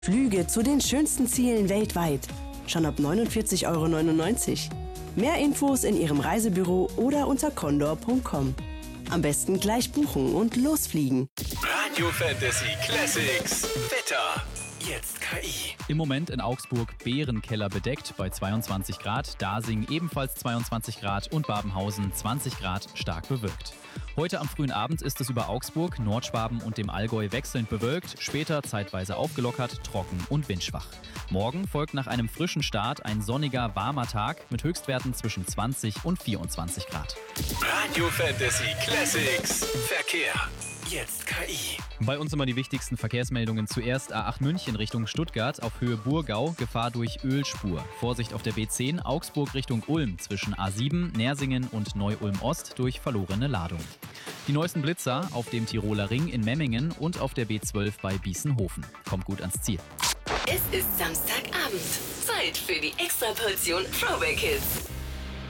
Flüge zu den schönsten Zielen weltweit. Schon ab 49,99 €. Mehr Infos in Ihrem Reisebüro oder unter condor.com. Am besten gleich buchen und losfliegen. Radio Fantasy Classics. Wetter. Jetzt KI. Im Moment in Augsburg Bärenkeller bedeckt bei 22 Grad, Dasing ebenfalls 22 Grad und Babenhausen 20 Grad stark bewölkt. Heute am frühen Abend ist es über Augsburg, Nordschwaben und dem Allgäu wechselnd bewölkt, später zeitweise aufgelockert, trocken und windschwach. Morgen folgt nach einem frischen Start ein sonniger, warmer Tag mit Höchstwerten zwischen 20 und 24 Grad. Radio Fantasy Classics. Verkehr. Jetzt KI. Bei uns immer die wichtigsten Verkehrsmeldungen. Zuerst A8 München Richtung Stuttgart auf Höhe Burgau, Gefahr durch Ölspur. Vorsicht auf der B10 Augsburg Richtung Ulm zwischen A7, Nersingen und Neu-Ulm-Ost durch verlorene Ladung. Die neuesten Blitzer auf dem Tiroler Ring in Memmingen und auf der B12 bei Bießenhofen. Kommt gut ans Ziel. Es ist Samstagabend. Zeit für die Extraportion Throwback Hits.